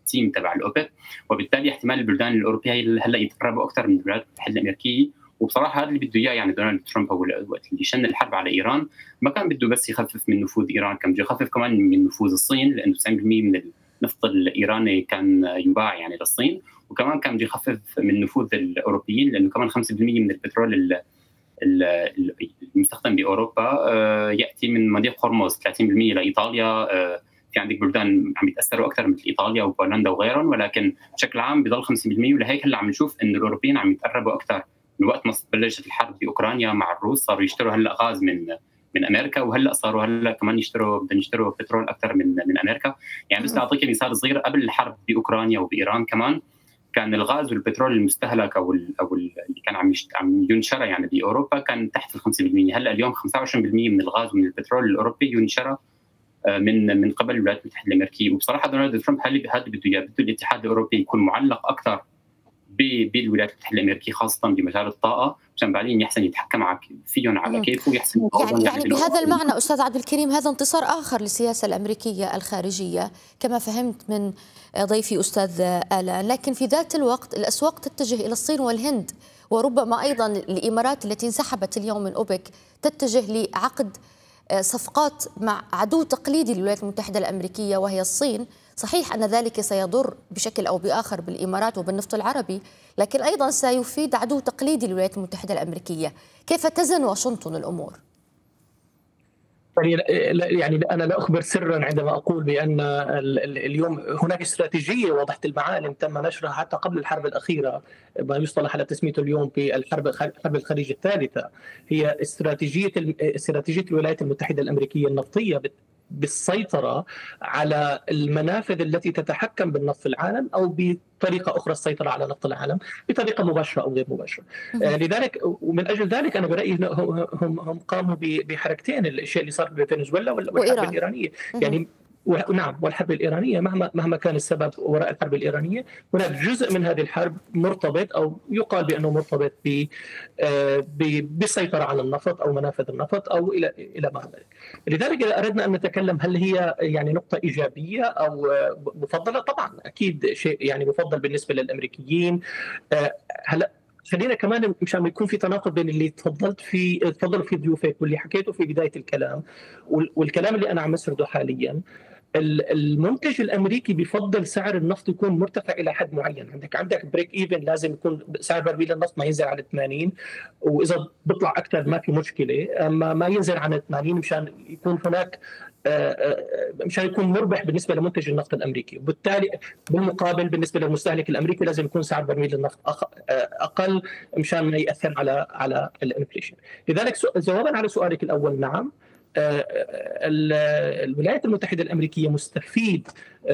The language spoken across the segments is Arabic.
التيم تبع الأوبك، وبالتالي احتمال البلدان الأوروبية هي هلا يتقربوا أكثر من الولايات المتحدة الأمريكية. وبصراحة هذا اللي بده إياه يعني دونالد ترامب. هو وقت اللي شن الحرب على إيران ما كان بده بس يخفف من نفوذ إيران، كان بده يخفف كمان من نفوذ الصين، لأنه 90% من النفط الإيراني كان يباع يعني للصين، وكمان كان بده يخفف من نفوذ الأوروبيين، لأنه كمان 5% من البترول المستخدم باوروبا ياتي من مضيق هرمز، 30% لايطاليا. في عندك بلدان عم يتاثروا اكثر مثل ايطاليا وبولندا وغيرهم، ولكن بشكل عام بضل 50%. ولهيك هلا عم نشوف انه الاوروبيين عم يتقربوا اكثر. من وقت ما بلشت الحرب باوكرانيا مع الروس صاروا يشتروا هلا غاز من امريكا، وهلا صاروا هلا كمان بدهم يشتروا بترول اكثر من امريكا. يعني بس لاعطيك مثال صغير، قبل الحرب باوكرانيا وبايران كمان كان الغاز والبترول المستهلك او اللي كان عم ينشرى يعني باوروبا كان تحت ال 5%. هلا اليوم 25% من الغاز ومن البترول الاوروبي ينشرى من قبل الولايات المتحده الامريكيه. وبصراحه دونالد ترامب هذا بده اياه، بده الاتحاد الاوروبي يكون معلق اكثر بالولايات المتحده الامريكيه، خاصه بمجال الطاقه، عشان بعدين يحسن يتحكم فيهم على كيفه ويحسن يعني بهذا المعنى أستاذ عبد الكريم هذا انتصار آخر للسياسة الأمريكية الخارجية كما فهمت من ضيفي أستاذ آلان. لكن في ذات الوقت الأسواق تتجه إلى الصين والهند، وربما أيضا الإمارات التي انسحبت اليوم من أوبك تتجه لعقد صفقات مع عدو تقليدي للولايات المتحدة الأمريكية وهي الصين. صحيح أن ذلك سيضر بشكل أو بآخر بالإمارات وبالنفط العربي، لكن أيضا سيفيد عدو تقليدي للولايات المتحدة الأمريكية. كيف تزن واشنطن الأمور؟ يعني أنا لا أخبر سرا عندما أقول بأن اليوم هناك استراتيجية واضحة المعالم تم نشرها حتى قبل الحرب الأخيرة، ما يصطلح على تسميته اليوم حرب الخليج الثالثة. هي استراتيجية الولايات المتحدة الأمريكية النفطية بالسيطرة على المنافذ التي تتحكم بالنفط في العالم، أو بطريقة أخرى السيطرة على نفط العالم بطريقة مباشرة أو غير مباشرة. لذلك ومن أجل ذلك أنا برأيي هم قاموا بحركتين، الشيء اللي صار بفنزويلا والحرب الإيرانية. يعني نعم، والحرب الإيرانية مهما كان السبب وراء الحرب الإيرانية، هناك جزء من هذه الحرب مرتبط أو يقال بأنه مرتبط بالسيطرة على النفط أو منافذ النفط أو إلى ما ذلك. لذلك إذا أردنا أن نتكلم هل هي يعني نقطة إيجابية أو مفضلة، طبعا أكيد شيء يعني مفضل بالنسبة للأمريكيين. هلا خلينا كمان مشان يكون في تناقض بين اللي تفضلوا في ضيوفك واللي حكيته في بداية الكلام والكلام اللي أنا عم أسرده حاليا. المنتج الامريكي بيفضل سعر النفط يكون مرتفع الى حد معين. عندك بريك ايفن، لازم يكون سعر برميل النفط ما ينزل على 80، واذا بيطلع اكثر ما في مشكله، اما ما ينزل عن 80 مشان يكون هناك مشان يكون مربح بالنسبه لمنتج النفط الامريكي. وبالتالي بالمقابل بالنسبه للمستهلك الامريكي لازم يكون سعر برميل النفط اقل مشان ما ياثر على الانفليشن. لذلك جوابا على سؤالك الاول، نعم، الولايات المتحدة الأمريكية مستفيد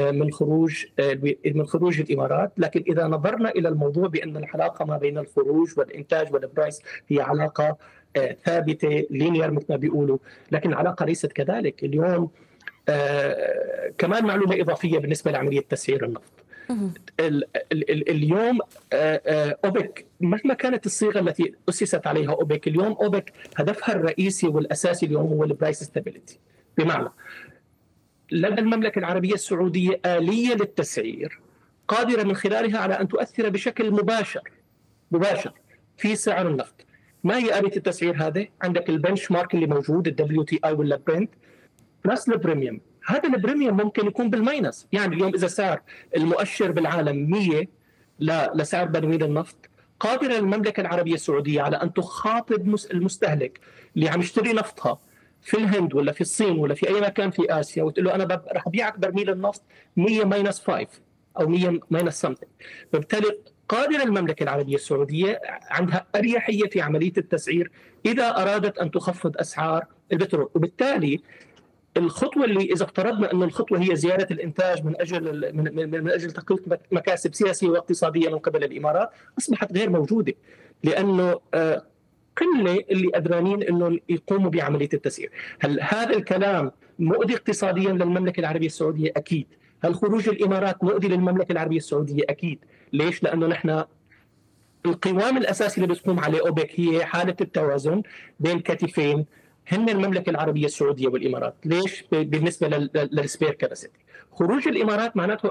من خروج الإمارات. لكن إذا نظرنا إلى الموضوع بأن العلاقة ما بين الخروج والإنتاج والبرايس هي علاقة ثابتة لينير مثل ما بيقولوا، لكن العلاقة ليست كذلك اليوم. كمان معلومة إضافية بالنسبة لعملية تسعير النفط. اليوم أوبك مهما كانت الصيغة التي أسست عليها أوبك، اليوم أوبك هدفها الرئيسي والأساسي اليوم هو البرايس ستابيليتي، بمعنى لدى المملكة العربية السعودية آلية للتسعير قادرة من خلالها على أن تؤثر بشكل مباشر في سعر النفط. ما هي آلية التسعير هذا؟ عندك البنش مارك اللي موجود، الدبليو تي اي ولا برنت بلس البريميوم. هذا البريميوم ممكن يكون بالماينس. يعني اليوم إذا سعر المؤشر بالعالم 100 لسعر برميل النفط، قادرة المملكة العربية السعودية على أن تخاطب المستهلك اللي عم يشتري نفطها في الهند ولا في الصين ولا في أي مكان في آسيا، وتقول له أنا رح أبيعك برميل النفط 100 ماينس 5 أو 100 ماينس سمثينج. فبالتالي قادرة المملكة العربية السعودية عندها أريحية في عملية التسعير إذا أرادت أن تخفض أسعار البترول. وبالتالي الخطوه اللي اذا افترضنا ان الخطوه هي زياده الانتاج من اجل تقليص مكاسب سياسيه واقتصاديه من قبل الامارات، اصبحت غير موجوده، لانه قله اللي قدرانين انه يقوموا بعمليه التسعير. هل هذا الكلام مؤذي اقتصاديا للمملكه العربيه السعوديه؟ اكيد. هل خروج الامارات مؤذي للمملكه العربيه السعوديه؟ اكيد. ليش؟ لانه نحن القوام الاساسي اللي بتقوم عليه اوبك هي حاله التوازن بين كتفين، هن المملكه العربيه السعوديه والامارات. ليش؟ بالنسبه للسبير كاباسيتي. خروج الامارات معناته